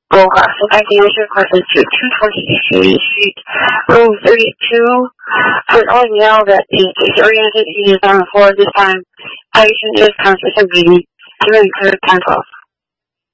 So back the answer question to 220 Street, room 32. For an old male that is disoriented, he is on the floor this time. Patient is conscious and breathing. 2 and 3, 10, 12.